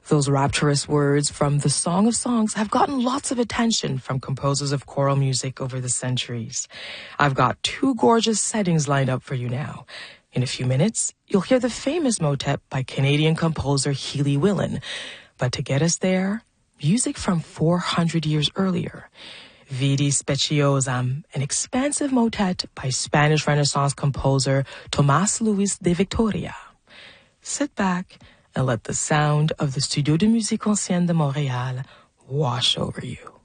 Those rapturous words from the Song of Songs have gotten lots of attention from composers of choral music over the centuries. I've got two gorgeous settings lined up for you now. In a few minutes, you'll hear the famous motet by Canadian composer Healy Willan. But to get us there, music from 400 years earlier. Vidi Speciosam, an expansive motet by Spanish Renaissance composer Tomás Luis de Victoria. Sit back and let the sound of the Studio de Musique Ancienne de Montréal wash over you.